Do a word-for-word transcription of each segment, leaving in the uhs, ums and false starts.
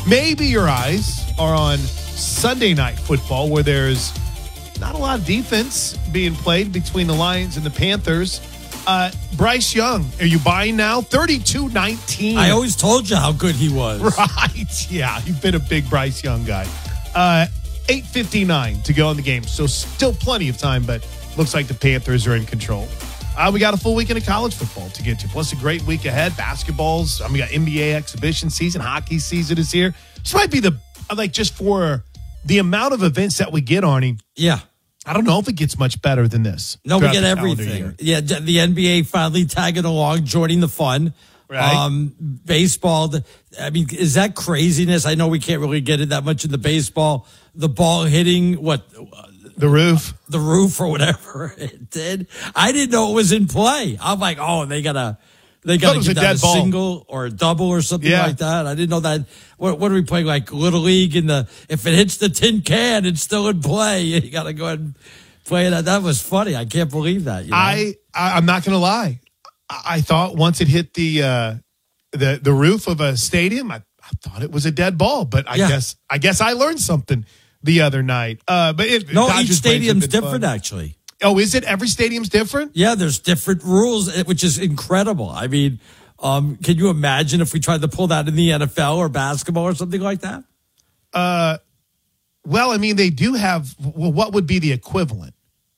Maybe your eyes are on Sunday Night Football, where there's not a lot of defense being played between the Lions and the Panthers. Uh, Bryce Young, are you buying now? thirty-two nineteen. I always told you how good he was. Right. Yeah, you've been a big Bryce Young guy. Uh, eight fifty-nine to go in the game. So still plenty of time, but looks like the Panthers are in control. Uh, we got a full weekend of college football to get to, plus a great week ahead. Basketballs. Um, we got N B A exhibition season. Hockey season is here. This might be the, like, just for the amount of events that we get, Arnie. Yeah. I don't know if it gets much better than this. No, we get everything. Yeah, the N B A finally tagging along, joining the fun. Right. Um, baseball, I mean, is that craziness? I know we can't really get it that much in the baseball. The ball hitting, what? The roof. The roof or whatever it did. I didn't know it was in play. I'm like, oh, they got to they got to get that a ball. Single or a double or something yeah. like that. I didn't know that. What, what are we playing, like Little League? In the If it hits the tin can, it's still in play. You got to go ahead and play that. That was funny. I can't believe that. You know? I, I, I'm not going to lie. I, I thought once it hit the uh, the the roof of a stadium, I, I thought it was a dead ball. But I yeah. guess I guess I learned something the other night. Uh, but it, no, Dodgers each stadium's different, fun. actually. Oh, is it? Every stadium's different? Yeah, there's different rules, which is incredible. I mean, um, can you imagine if we tried to pull that in the N F L or basketball or something like that? Uh, well, I mean, they do have. Well, what would be the equivalent?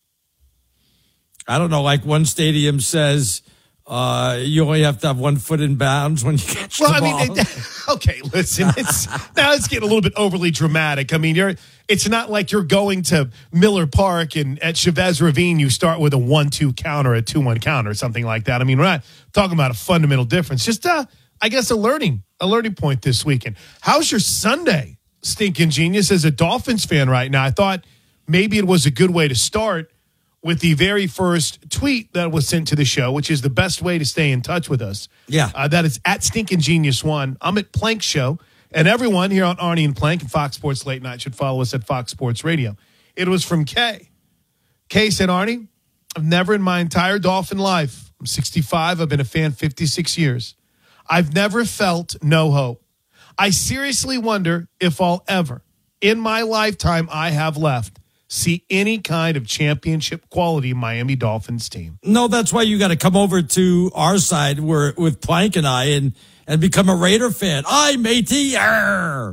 I don't know. Like one stadium says, uh, you only have to have one foot in bounds when you catch well, the I ball. mean, it, okay, listen. It's, now it's getting a little bit overly dramatic. I mean, you're. It's not like you're going to Miller Park and at Chavez Ravine you start with a one two count or a two one count or something like that. I mean, we're not talking about a fundamental difference. Just, uh, I guess, a learning a learning point this weekend. How's your Sunday, Stinking Genius? As a Dolphins fan right now, I thought maybe it was a good way to start with the very first tweet that was sent to the show, which is the best way to stay in touch with us. Yeah. Uh, that is at Stinking Genius one. I'm at Plank Show. And everyone here on Arnie and Plank and Fox Sports Late Night should follow us at Fox Sports Radio. It was from Kay. Kay said, Arnie, I've never in my entire Dolphin life, I'm sixty-five, I've been a fan fifty-six years. I've never felt no hope. I seriously wonder if I'll ever, in my lifetime I have left, see any kind of championship quality Miami Dolphins team. No, that's why you got to come over to our side where with Plank and I and and become a Raider fan. I matey. Arr.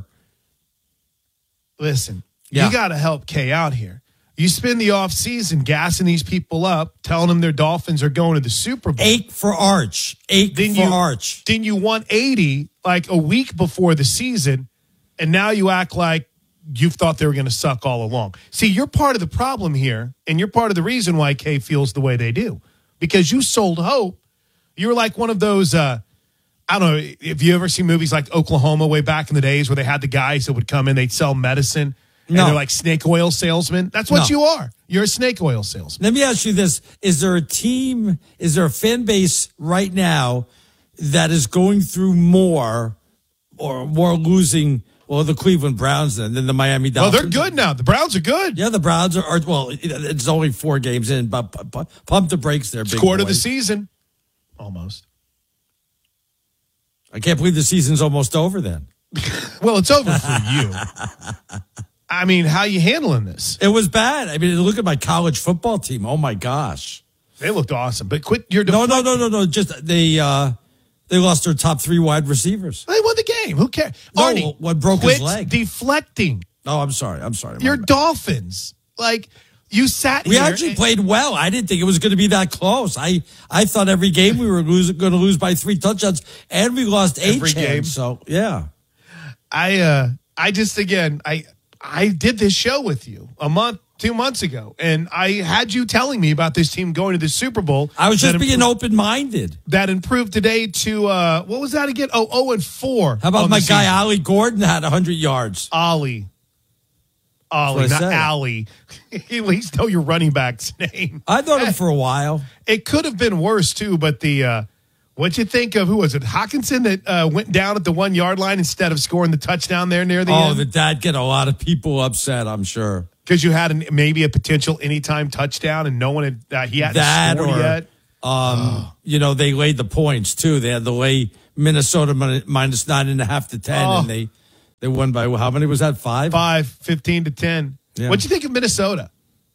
Listen, yeah. you got to help Kay out here. You spend the offseason gassing these people up, telling them their Dolphins are going to the Super Bowl. Eight for Arch. Eight then for you, Arch. Then you won eighty like a week before the season, and now you act like you thought they were going to suck all along. See, you're part of the problem here, and you're part of the reason why Kay feels the way they do. Because you sold hope. You were like one of those, uh, I don't know, if you ever seen movies like Oklahoma way back in the days where they had the guys that would come in, they'd sell medicine, and no. they're like snake oil salesmen. That's what no. you are. You're a snake oil salesman. Let me ask you this. Is there a team, is there a fan base right now that is going through more or more losing, well, the Cleveland Browns than, than the Miami Dolphins? Well, they're good now. The Browns are good. Yeah, the Browns are, are well, it's only four games in, but pump the brakes there, big Quarter boy. of the season. Almost. I can't believe the season's almost over then. Well, it's over for you. I mean, how you handling this? It was bad. I mean, look at my college football team. Oh, my gosh. They looked awesome. But quit your No, no, no, no, no. Just they uh, they lost their top three wide receivers. They won the game. Who cares? No, Arnie, what broke quit his leg? deflecting. Oh, I'm sorry. I'm sorry. Your Dolphins. Like, you sat we here. We actually and, played well. I didn't think it was going to be that close. I, I thought every game we were lose, going to lose by three touchdowns, and we lost eight every games. game. So, yeah. I, uh, I just, again, I, I did this show with you a month, two months ago, and I had you telling me about this team going to the Super Bowl. I was just being impro- open-minded. That improved today to, uh, what was that again? Oh, oh and four. How about my guy, Ollie Gordon, had one hundred yards? Ollie. Ollie, not Allie. At least know your running back's name. I've known him for a while. It could have been worse, too, but the, uh, what'd you think of, who was it, Hawkinson that uh, went down at the one-yard line instead of scoring the touchdown there near the oh, end? Oh, the dad get a lot of people upset, I'm sure. Because you had an, maybe a potential anytime touchdown and no one had, uh, he hadn't that scored or, yet. Um, oh. You know, they laid the points, too. They had to lay Minnesota minus nine and a half to ten, oh. and they They won by how many was that? Five? Five, fifteen to ten. Yeah. What'd you think of Minnesota?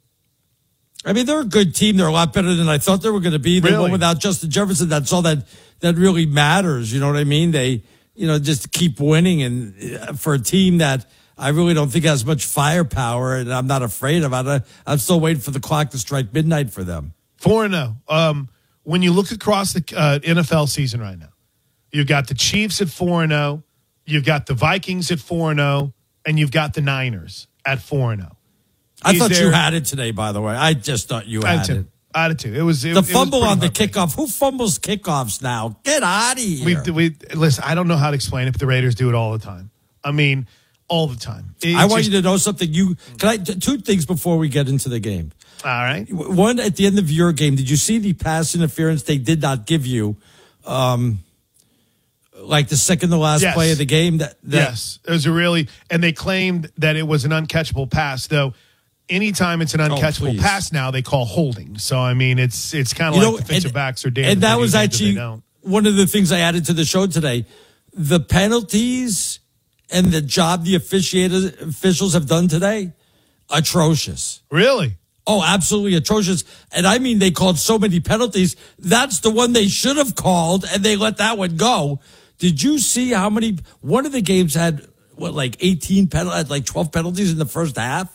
I mean, they're a good team. They're a lot better than I thought they were going to be. They really? won without Justin Jefferson. That's all that, that really matters. You know what I mean? They, you know, just keep winning. And for a team that I really don't think has much firepower, and I'm not afraid of it, I'm still waiting for the clock to strike midnight for them. four and oh. Um, when you look across the uh, N F L season right now, you've got the Chiefs at four and oh, you've got the Vikings at four and oh, and you've got the Niners at four and oh. I thought there, you had it today, by the way. I just thought you had, had it. I had it too. It was it, the fumble it was on the kickoff. Who fumbles kickoffs now? Get out of here. We, we listen. I don't know how to explain it, but the Raiders do it all the time. I mean, all the time. It I want just, you to know something. You can I two things before we get into the game. All right. One, at the end of your game, did you see the pass interference they did not give you? Um, like the second to last yes. play of the game. That, that yes, it was a really, and they claimed that it was an uncatchable pass. Though, anytime it's an uncatchable oh, pass now, they call holding. So I mean, it's it's kind of like know, defensive and, backs are damned. And that was actually one of the things I added to the show today. The penalties and the job the officiated officials have done today, atrocious. Really? Oh, absolutely atrocious. And I mean, they called so many penalties. That's the one they should have called, and they let that one go. Did you see how many? One of the games had, what, like eighteen penalties, like twelve penalties in the first half?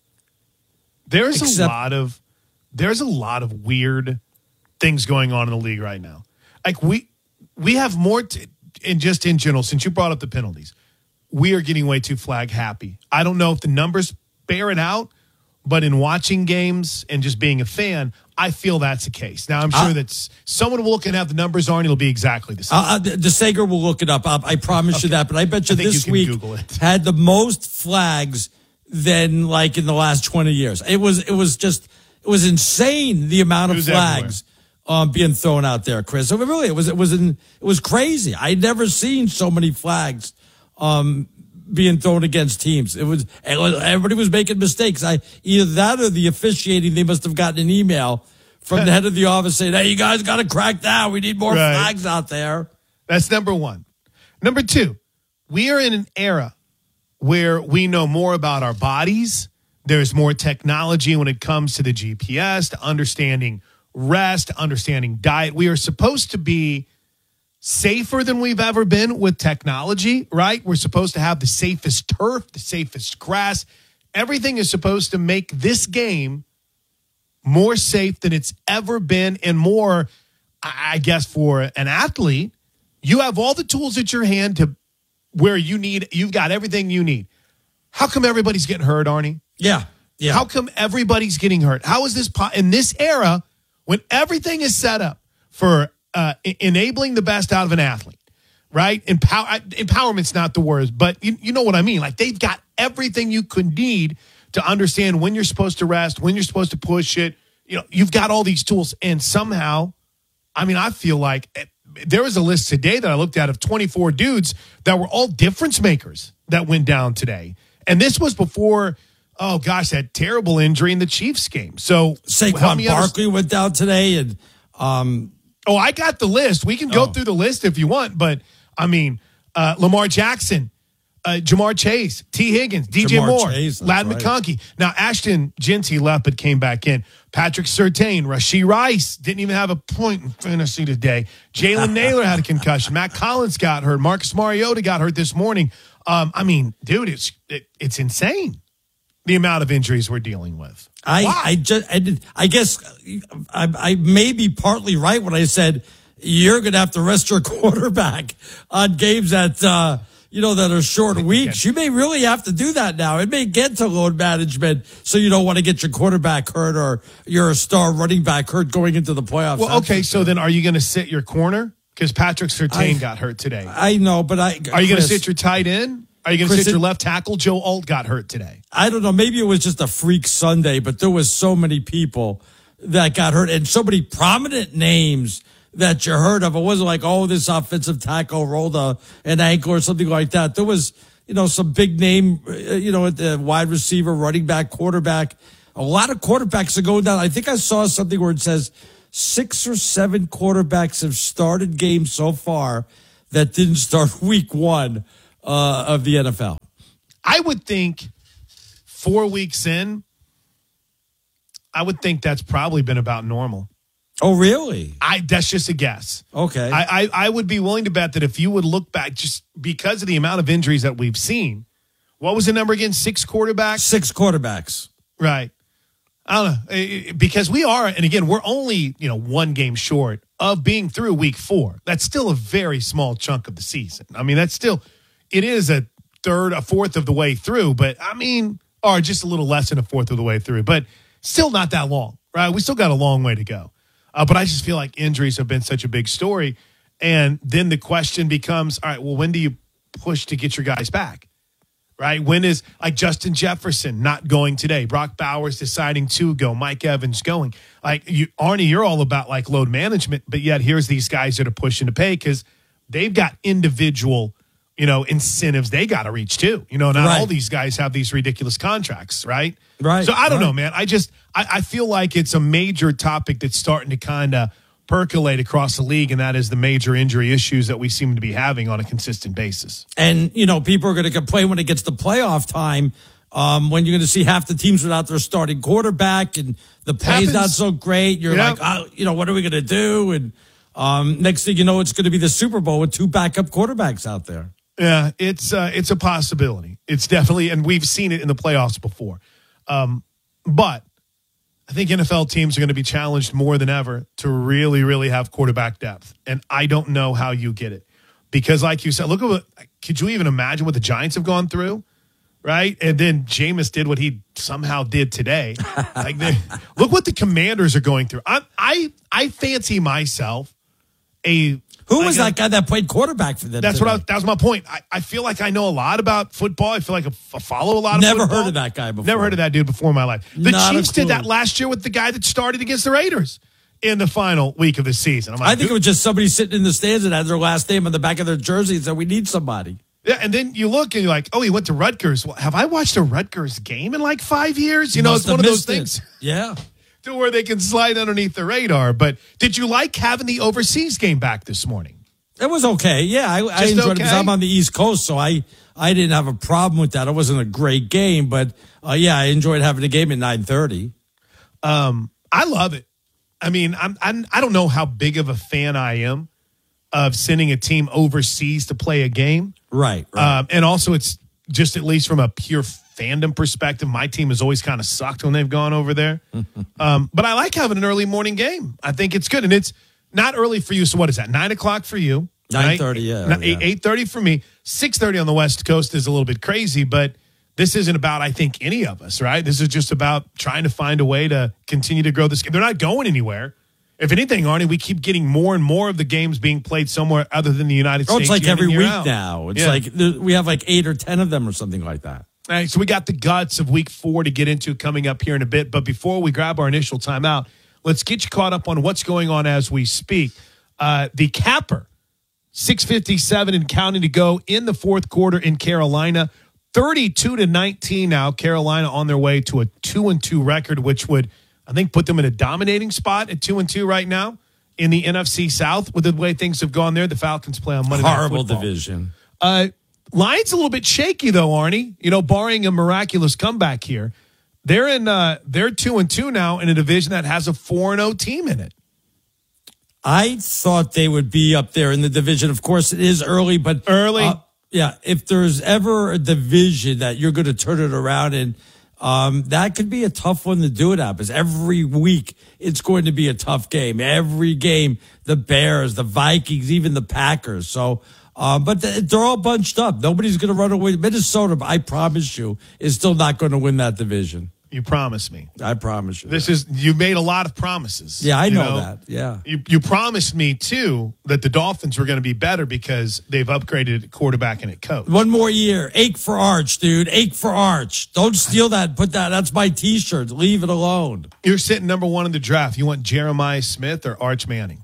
There's Except, a lot of, there's a lot of weird things going on in the league right now. Like, we, we have more, t- and just in general, since you brought up the penalties, we are getting way too flag happy. I don't know if the numbers bear it out, but in watching games and just being a fan, I feel that's the case. Now, I'm sure uh, that someone will look and have the numbers on. It'll be exactly the same. Uh, uh, DeSager will look it up. I, I promise okay. you that. But I bet you I this you week had the most flags than like in the last twenty years. It was it was just it was insane the amount of flags um, being thrown out there, Chris. So really, it was it was in, it was crazy. I'd never seen so many flags um, being thrown against teams. It was everybody was making mistakes. I either that or the officiating. They must have gotten an email from the head of the office saying, "Hey, you guys got to crack down. We need more right. flags out there." That's number one. Number two, we are in an era where we know more about our bodies. There's more technology when it comes to the G P S, to understanding rest, understanding diet. We are supposed to be safer than we've ever been with technology, right? We're supposed to have the safest turf, the safest grass. Everything is supposed to make this game more safe than it's ever been, and more, I guess, for an athlete. You have all the tools at your hand to where you need, you've got everything you need. How come everybody's getting hurt, Arnie? Yeah. Yeah. How come everybody's getting hurt? How is this po- in this era when everything is set up for uh, I- enabling the best out of an athlete, right? Empower- empowerment's not the word, but you, you know what I mean. Like, they've got everything you could need to understand when you're supposed to rest, when you're supposed to push it. You know, you've got all these tools, and somehow, I mean, I feel like there was a list today that I looked at of twenty-four dudes that were all difference makers that went down today. And this was before, oh gosh, that terrible injury in the Chiefs game. So Saquon Barkley went down today. And um, Oh, I got the list. We can go oh. through the list if you want. But, I mean, uh, Lamar Jackson, uh, Jamar Chase, T. Higgins, D J Jamar Moore, Chase, Ladd right. McConkey. Now, Ashton Jeanty left but came back in. Patrick Surtain, Rashee Rice didn't even have a point in fantasy today. Jalen Naylor had a concussion. Matt Collins got hurt. Marcus Mariota got hurt this morning. Um, I mean, dude, it's it, it's insane the amount of injuries we're dealing with. I wow. I just I, did, I guess I, I may be partly right when I said you're going to have to rest your quarterback on games that uh, you know that are short weeks. You may really have to do that now. It may get to load management, so you don't want to get your quarterback hurt or your star running back hurt going into the playoffs. Well, okay, so then are you going to sit your corner? Because Patrick Surtain I, got hurt today. I know, but I... Are you going to sit your tight end? Are you going to sit your left tackle? Joe Alt got hurt today. I don't know. Maybe it was just a freak Sunday, but there was so many people that got hurt and so many prominent names that you heard of. It wasn't like, oh, this offensive tackle rolled a, an ankle or something like that. There was, you know, some big name, you know, at the wide receiver, running back, quarterback. A lot of quarterbacks are going down. I think I saw something where it says six or seven quarterbacks have started games so far that didn't start week one uh, of the N F L. I would think four weeks in, I would think that's probably been about normal. Oh, really? I that's just a guess. Okay. I, I, I would be willing to bet that if you would look back, just because of the amount of injuries that we've seen, what was the number again? Six quarterbacks? Six quarterbacks. Right. I don't know. Because we are, and again, we're only, you know, one game short of being through week four. That's still a very small chunk of the season. I mean, that's still, it is a third, a fourth of the way through, but I mean, or just a little less than a fourth of the way through, but still not that long, right? We still got a long way to go. Uh, but I just feel like injuries have been such a big story. And then the question becomes, all right, well, when do you push to get your guys back? Right? When is like Justin Jefferson not going today? Brock Bowers deciding to go. Mike Evans going. Like you, Arnie, you're all about like load management, but yet here's these guys that are pushing to pay because they've got individual, you know, incentives they got to reach too. You know, not right. all these guys have these ridiculous contracts, right? Right. So I don't right. know, man. I just I, I feel like it's a major topic that's starting to kind of percolate across the league, and that is the major injury issues that we seem to be having on a consistent basis. And, you know, people are going to complain when it gets to playoff time, um, when you're going to see half the teams without their starting quarterback and the play's not so great. You're yep. like, oh, you know, what are we going to do? And um, next thing you know, it's going to be the Super Bowl with two backup quarterbacks out there. Yeah, it's uh, it's a possibility. It's definitely, and we've seen it in the playoffs before. Um, but I think N F L teams are going to be challenged more than ever to really, really have quarterback depth. And I don't know how you get it. Because like you said, look at what, could you even imagine what the Giants have gone through? Right? And then Jameis did what he somehow did today. Like, look what the Commanders are going through. I I, I fancy myself a... Who like was a, that guy that played quarterback for them? That's today? what I, that was my point. I, I feel like I know a lot about football. I feel like I follow a lot of Never football. heard of that guy before. Never heard of that dude before in my life. The Not Chiefs did that last year with the guy that started against the Raiders in the final week of the season. I'm like, I think it was just somebody sitting in the stands and had their last name on the back of their jersey and said, we need somebody. Yeah, and then you look and you're like, oh, he went to Rutgers. Well, have I watched a Rutgers game in like five years? You, you know, it's one of those things. It. Yeah. To where they can slide underneath the radar. But did you like having the overseas game back this morning? It was okay. Yeah, I, I enjoyed okay. it because I'm on the East Coast, so I, I didn't have a problem with that. It wasn't a great game, but uh, yeah, I enjoyed having the game at nine thirty. Um, I love it. I mean, I'm, I'm I don't know how big of a fan I am of sending a team overseas to play a game. Right. right. Um, and also, it's just at least from a pure fandom perspective, my team has always kind of sucked when they've gone over there. um, but I like having an early morning game. I think it's good, and it's not early for you. So what is that? Nine o'clock for you. Nine thirty, yeah, yeah. Eight thirty for me. Six thirty on the West Coast is a little bit crazy, but this isn't about I think any of us, right? This is just about trying to find a way to continue to grow this game. They're not going anywhere. If anything, Arnie, we keep getting more and more of the games being played somewhere other than the United oh, States. Oh, it's like every week out. now. It's yeah. like we have like eight or ten of them or something like that. All right, so we got the guts of week four to get into coming up here in a bit. But before we grab our initial timeout, let's get you caught up on what's going on as we speak. Uh, the capper. six fifty-seven and counting to go in the fourth quarter in Carolina. thirty-two to nineteen now. Carolina on their way to a two and two record, which would, I think, put them in a dominating spot at two and two right now in the N F C South with the way things have gone there. The Falcons play on Monday Night Football. Horrible division. Uh, Lions a little bit shaky though, Arnie. You know, barring a miraculous comeback here, they're in. Uh, they're two and two now in a division that has a four and zero team in it. I thought they would be up there in the division. Of course, it is early, but early. Uh, yeah, if there's ever a division that you're going to turn it around in, um, that could be a tough one to do it at. Because every week it's going to be a tough game. Every game, the Bears, the Vikings, even the Packers. So, uh, but they're all bunched up. Nobody's going to run away. Minnesota, I promise you, is still not going to win that division. You promise me. I promise you. This that. is you made a lot of promises. Yeah, I know, know that. Yeah. You you promised me too that the Dolphins were going to be better because they've upgraded at quarterback and at coach. One more year. Ache for Arch, dude. Ache for Arch. Don't steal that. Put that. That's my T-shirt. Leave it alone. You're sitting number one in the draft. You want Jeremiah Smith or Arch Manning?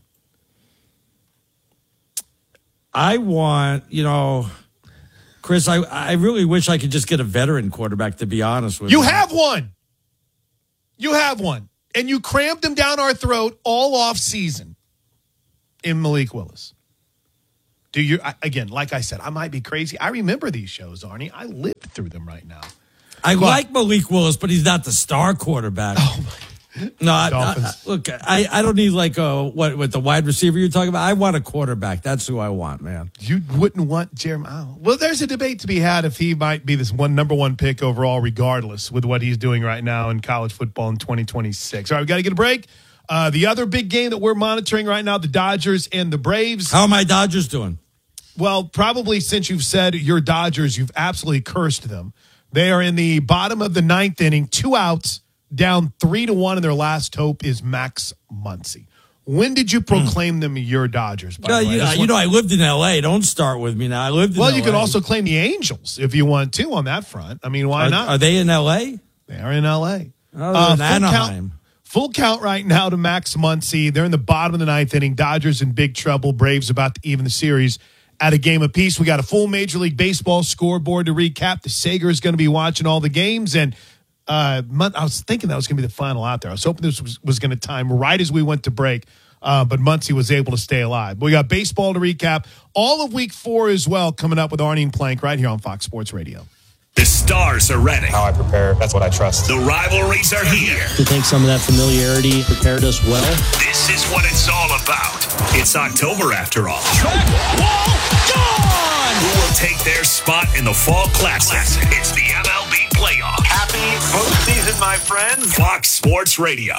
I want, you know, Chris, I, I really wish I could just get a veteran quarterback, to be honest with you. You have one. You have one. And you crammed him down our throat all off season in Malik Willis. Do you, again, like I said, I might be crazy. I remember these shows, Arnie. I lived through them right now. I but, like Malik Willis, but he's not the star quarterback. Oh, my. No, I, I, look, I, I don't need like a, what, what the wide receiver you're talking about. I want a quarterback. That's who I want, man. You wouldn't want Jeremiah. Well, there's a debate to be had if he might be this one number one pick overall, regardless with what he's doing right now in college football in twenty twenty-six. All right, we got to get a break. Uh, the other big game that we're monitoring right now, the Dodgers and the Braves. How are my Dodgers doing? Well, probably since you've said your Dodgers, you've absolutely cursed them. They are in the bottom of the ninth inning, two outs. Down three to one, and their last hope is Max Muncy. When did you proclaim mm. them your Dodgers? By no, the way? You, know, you know, I lived in L A. Don't start with me now. I lived in well, L A. You could also claim the Angels if you want to on that front. I mean, why are, not? Are they in L A? They are in L A. Oh, uh, in full Anaheim. Count, full count right now to Max Muncy. They're in the bottom of the ninth inning. Dodgers in big trouble. Braves about to even the series at a game apiece. We got a full Major League Baseball scoreboard to recap. The Sager is going to be watching all the games, and Uh, I was thinking that was going to be the final out there. I was hoping this was, was going to time right as we went to break, uh, but Muncy was able to stay alive. But we got baseball to recap. All of week four as well coming up with Arnie and Plank right here on Fox Sports Radio. The stars are ready. How I prepare, that's what I trust. The rivalries are here. I think some of that familiarity prepared us well. This is what it's all about. It's October after all. Track, wall, gone! Who will take their spot in the Fall Classic? It's the M L B playoff. Happy postseason, my friends. Fox Sports Radio.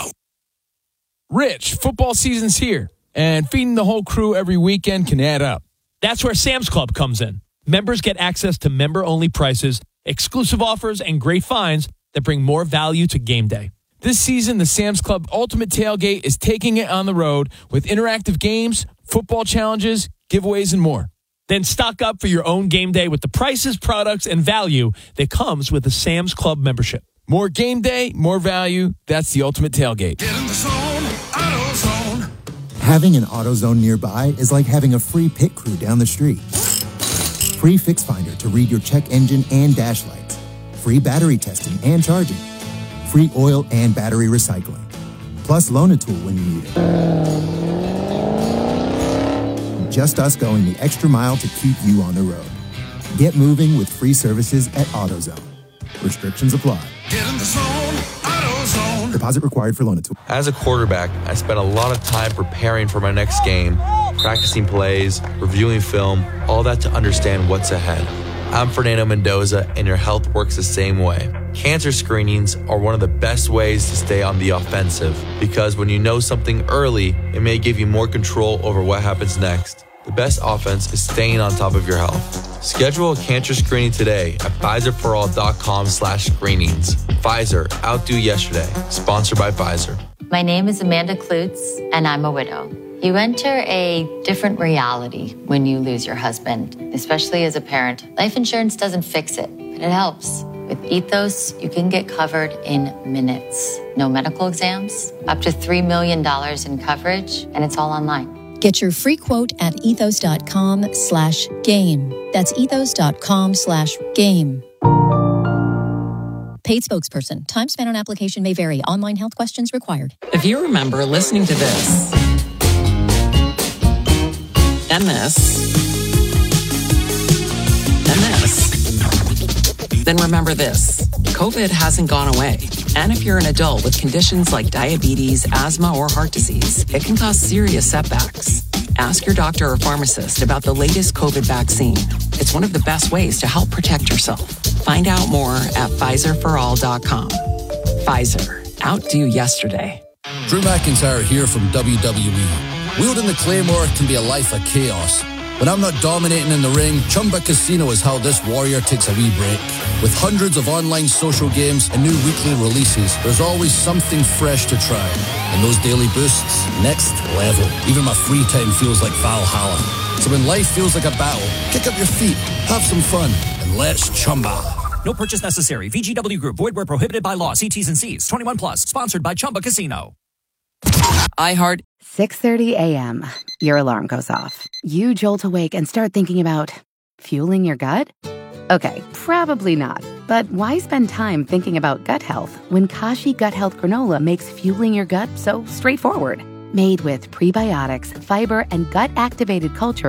Rich, football season's here, and feeding the whole crew every weekend can add up. That's where Sam's Club comes in. Members get access to member-only prices, exclusive offers, and great finds that bring more value to game day. This season, the Sam's Club Ultimate Tailgate is taking it on the road with interactive games, football challenges, giveaways, and more. Then stock up for your own game day with the prices, products, and value that comes with a Sam's Club membership. More game day, more value. That's the Ultimate Tailgate. Get in the zone, AutoZone. Having an AutoZone nearby is like having a free pit crew down the street. Free Fix Finder to read your check engine and dash lights. Free battery testing and charging. Free oil and battery recycling. Plus Loan-A-Tool when you need it. Just us going the extra mile to keep you on the road. Get moving with free services at AutoZone. Restrictions apply. Get in the zone, AutoZone. Deposit required for Loan-A-Tool. As a quarterback, I spent a lot of time preparing for my next game, practicing plays, reviewing film, all that to understand what's ahead. I'm Fernando Mendoza, and your health works the same way. Cancer screenings are one of the best ways to stay on the offensive, because when you know something early, it may give you more control over what happens next. The best offense is staying on top of your health. Schedule a cancer screening today at Pfizerforall.com slash screenings. Pfizer, outdo yesterday. Sponsored by Pfizer. My name is Amanda Klutz, and I'm a widow. You enter a different reality when you lose your husband, especially as a parent. Life insurance doesn't fix it, but it helps. With Ethos, you can get covered in minutes. No medical exams, up to three million dollars in coverage, and it's all online. Get your free quote at ethos.com slash game. That's ethos.com slash game. Paid spokesperson. Time spent on application may vary. Online health questions required. If you remember listening to this and this and this, then remember this. COVID hasn't gone away. And if you're an adult with conditions like diabetes, asthma, or heart disease, it can cause serious setbacks. Ask your doctor or pharmacist about the latest COVID vaccine. It's one of the best ways to help protect yourself. Find out more at Pfizer for all dot com. Pfizer. Outdo yesterday. Drew McIntyre here from W W E. Wielding the Claymore can be a life of chaos. When I'm not dominating in the ring, Chumba Casino is how this warrior takes a wee break. With hundreds of online social games and new weekly releases, there's always something fresh to try. And those daily boosts, next level. Even my free time feels like Valhalla. So when life feels like a battle, kick up your feet, have some fun, and let's Chumba. No purchase necessary. V G W Group. Void where prohibited by law. See T's and C's. twenty-one plus. Sponsored by Chumba Casino. iHeart. six thirty a.m. Your alarm goes off. You jolt awake and start thinking about fueling your gut? Okay, probably not. But why spend time thinking about gut health when Kashi Gut Health Granola makes fueling your gut so straightforward? Made with prebiotics, fiber, and gut-activated cultures,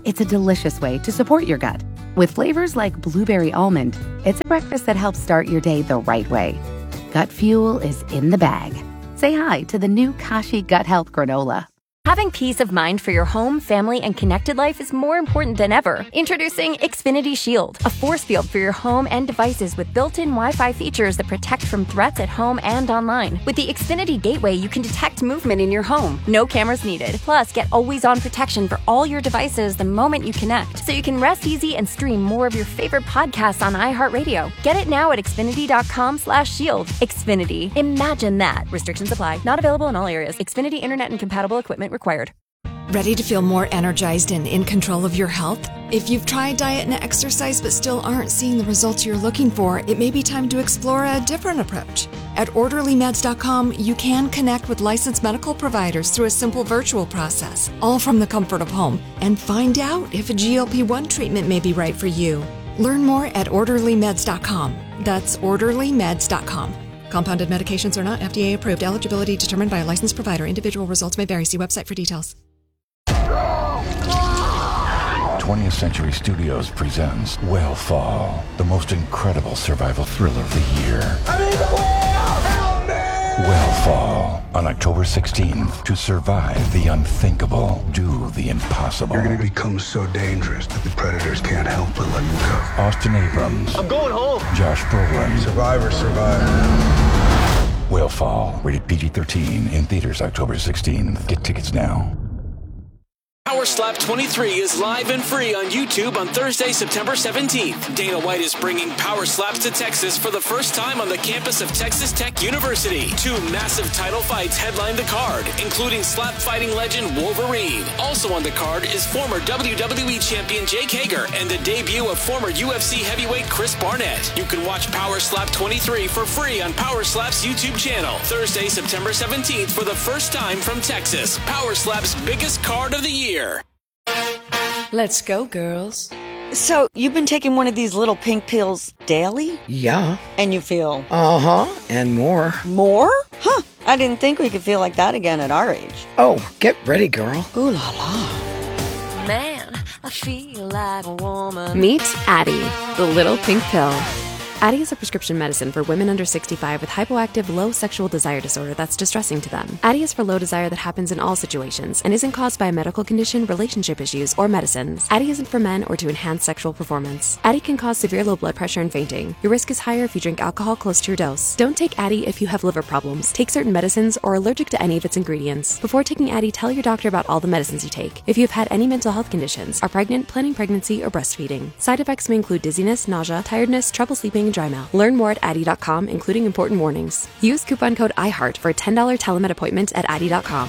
It's a delicious way to support your gut. With flavors like blueberry almond, it's a breakfast that helps start your day the right way. Gut Fuel is in the bag. Say hi to the new Kashi Gut Health Granola. Having peace of mind for your home, family, and connected life is more important than ever. Introducing Xfinity Shield, a force field for your home and devices with built-in Wi-Fi features that protect from threats at home and online. With the Xfinity Gateway, you can detect movement in your home. No cameras needed. Plus, get always-on protection for all your devices the moment you connect, so you can rest easy and stream more of your favorite podcasts on iHeartRadio. Get it now at Xfinity.com slash shield. Xfinity. Imagine that. Restrictions apply. Not available in all areas. Xfinity Internet and compatible equipment required. Ready to feel more energized and in control of your health? If you've tried diet and exercise but still aren't seeing the results you're looking for, it may be time to explore a different approach. At orderly meds dot com, you can connect with licensed medical providers through a simple virtual process, all from the comfort of home, and find out if a G L P one treatment may be right for you. Learn more at orderly meds dot com. That's orderly meds dot com. Compounded medications are not F D A approved. Eligibility determined by a licensed provider. Individual results may vary. See website for details. twentieth Century Studios presents Whale the most incredible survival thriller of the year. I mean, help me! Whale on October sixteenth. To survive the unthinkable, do the impossible. You're going to become so dangerous that the predators can't help but let you go. Austin Abrams. I'm going home. Josh Brolin. Survivor, survivor. Whale, rated P G thirteen, in theaters October sixteenth. Get tickets now. Power Slap twenty-three is live and free on YouTube on Thursday, September seventeenth. Dana White is bringing Power Slaps to Texas for the first time on the campus of Texas Tech University. Two massive title fights headline the card, including slap fighting legend Wolverine. Also on the card is former W W E champion Jake Hager and the debut of former U F C heavyweight Chris Barnett. You can watch Power Slap twenty-three for free on Power Slap's YouTube channel. Thursday, September seventeenth for the first time from Texas. Power Slap's biggest card of the year. Let's go, girls. So, you've been taking one of these little pink pills daily? Yeah. And you feel? Uh-huh, and more. More? Huh, I didn't think we could feel like that again at our age. Oh, get ready, girl. Ooh la la. Man, I feel like a woman. Meet Addyi, the little pink pill. Addyi is a prescription medicine for women under sixty-five with hypoactive low sexual desire disorder that's distressing to them. Addyi is for low desire that happens in all situations and isn't caused by a medical condition, relationship issues, or medicines. Addyi isn't for men or to enhance sexual performance. Addyi can cause severe low blood pressure and fainting. Your risk is higher if you drink alcohol close to your dose. Don't take Addyi if you have liver problems, take certain medicines, or are allergic to any of its ingredients. Before taking Addyi, tell your doctor about all the medicines you take. If you have had any mental health conditions, are pregnant, planning pregnancy, or breastfeeding. Side effects may include dizziness, nausea, tiredness, trouble sleeping, and dry mouth. Learn more at Addyi dot com, including important warnings. Use coupon code iHeart for a ten dollars telemed appointment at Addyi dot com.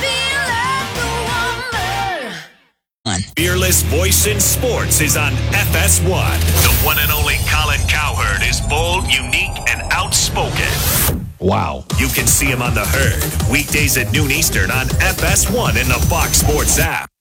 Fearless voice in sports is on F S one. The one and only Colin Cowherd is bold, unique, and outspoken. Wow. You can see him on The Herd, weekdays at noon Eastern on F S one in the Fox Sports app.